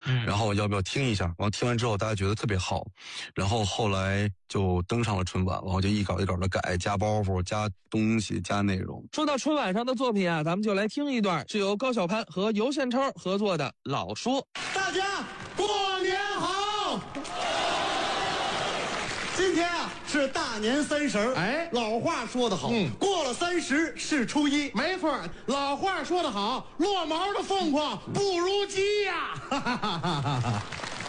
然后要不要听一下？然后听完之后大家觉得特别好，然后后来就登上了春晚，然后就一稿一稿的改，加包袱、加东西、加内容。 说到春晚上的作品啊，咱们就来听一段是由高晓攀和尤宪超合作的《老说》。 大家过年好！今天啊是大年30，老话说得好，过了30是初一。 没错，老话说得好，落毛的凤凰不如鸡呀。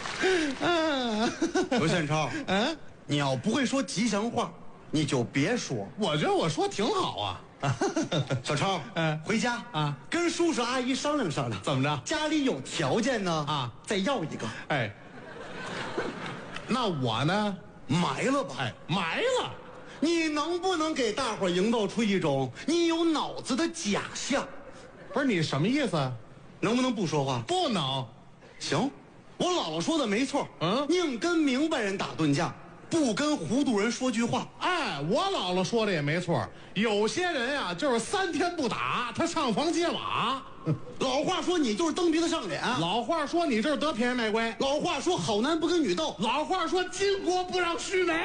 尤宪超，你要不会说吉祥话，你就别说。 我觉得我说挺好啊。 小超，回家啊，跟叔叔阿姨商量商量， 怎么着？ 家里有条件呢，再要一个。 那我呢？ 埋了吧， 埋了。 你能不能给大伙营造出一种你有脑子的假象？ 不是你什么意思？ 能不能不说话？ 不能。 行，我姥姥说的没错，宁跟明白人打顿架，不跟糊涂人说句话。 我姥姥说的也没错，有些人呀，就是3天不打，他上房揭瓦。 老话说你就是蹬鼻子上脸， 老话说你就是得便宜卖乖， 老话说好男不跟女斗， 老话说巾帼不让须眉。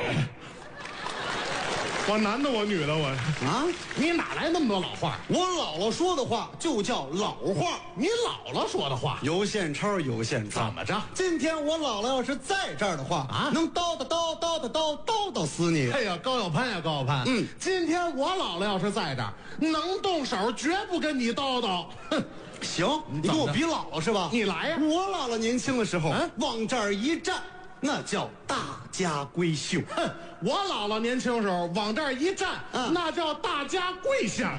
我男的我女的我你哪来那么多老话？ 我姥姥说的话就叫老话， 你姥姥说的话。 尤宪超， 怎么着？ 今天我姥姥要是在这儿的话能叨叨死你。 哎呀，高晓攀呀，高晓攀，今天我姥姥要是在这儿，能动手绝不跟你叨叨。 行，你跟我比姥姥是吧？ 你来呀！ 我姥姥年轻的时候往这儿一站，那叫大家闺秀。 我姥姥年轻时候往这儿一站，那叫大家跪下。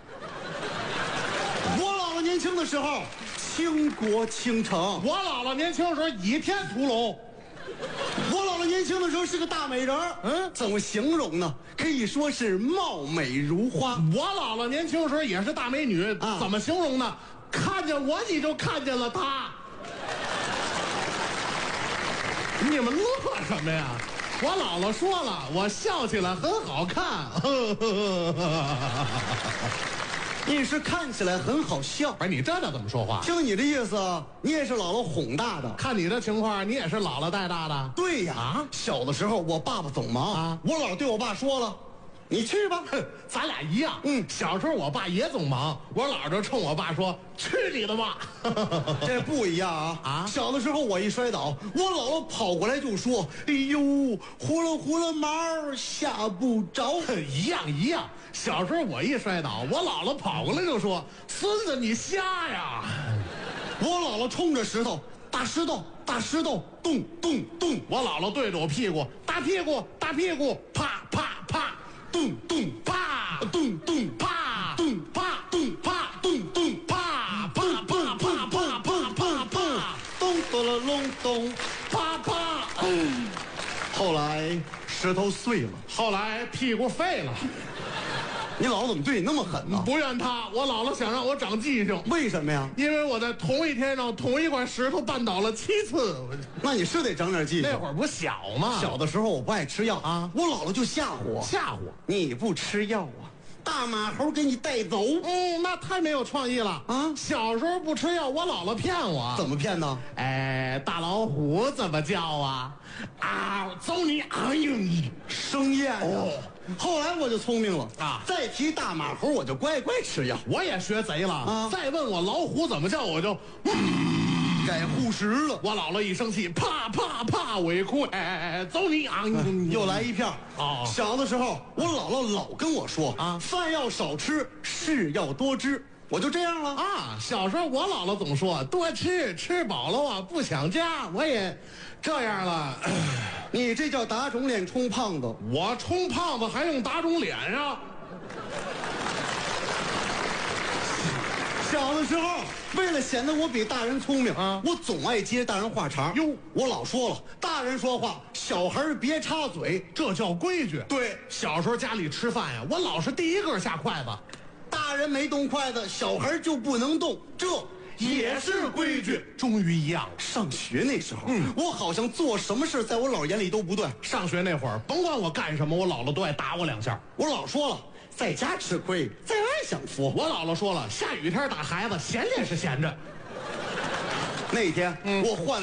我姥姥年轻的时候倾国倾城， 我姥姥年轻的时候倚天屠龙。 我姥姥年轻的时候是个大美人，怎么形容呢？可以说是貌美如花。 我姥姥年轻的时候也是大美女，怎么形容呢？看见我你就看见了她。你们乐什么呀？我姥姥说了，我笑起来很好看。 你是看起来很好笑， 不是你这叫怎么说话？ 听你的意思，你也是姥姥哄大的。 看你这情况，你也是姥姥带大的。 对呀，小的时候我爸爸总忙我姥对我爸说了，你去吧。 咱俩一样。小时候我爸也总忙，我姥就冲我爸说：“去你的吧！” 这不一样小的时候我一摔倒，我姥姥跑过来就说：“哎呦，呼了毛吓不着。” 一样。小时候我一摔倒，我姥姥跑过来就说：“孙子你瞎呀！” 我姥姥冲着石头，大石头，咚咚咚。 我姥姥对着我屁股，大屁股，啪啪啪， 咚咚啪， 咚咚啪， 咚啪咚啪咚咚啪啪啪啪啪啪啪， 咚咚了隆咚啪啪。 后来石头碎了， 后来屁股废了。 你姥姥怎么对你那么狠呢？ 不怨他，我姥姥想让我长记性。 为什么呀？ 因为我在同一天让同一块石头绊倒了7次。 那你是得长点记性。 那会儿不小吗？ 小的时候我不爱吃药我姥姥就吓唬我。你不吃药大马猴给你带走。 那太没有创意了小时候不吃药，我姥姥骗我。 怎么骗呢？ 大老虎怎么叫啊？走你你生厌后来我就聪明了再提大马猴我就乖乖吃药。 我也学贼了再问我老虎怎么叫，我就改护食了。 我姥姥一生气，啪啪啪，我一哭，走你又来一片小的时候，我姥姥老跟我说饭要少吃，事要多知。我就这样了小时候我姥姥总说多吃，吃饱了不想家，我也这样了。 你这叫打肿脸充胖子。 我充胖子还用打肿脸呀？ 小的时候，为了显得我比大人聪明我总爱接大人话茬。我老说了，大人说话，小孩别插嘴， 这叫规矩。 对， 小时候家里吃饭呀，我老是第一个下筷子。 大人没动筷子，小孩就不能动，这也是规矩。 终于一样了。 上学那时候我好像做什么事在我姥眼里都不对。 上学那会儿甭管我干什么，我姥姥都爱打我2下。 我老说了，在家吃亏，在外享福。 我姥姥说了，下雨天打孩子，闲着也是闲着。 那天我换